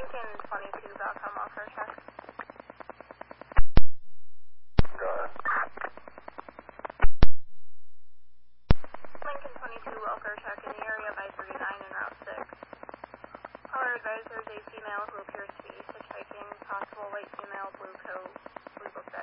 Lincoln 22 Belcom welfare check. Go ahead. Lincoln 22 welfare check in the area by 39 and Route 6. Caller advisor is a female who appears to be hitchhiking, possible white female, blue coat, blue book bag.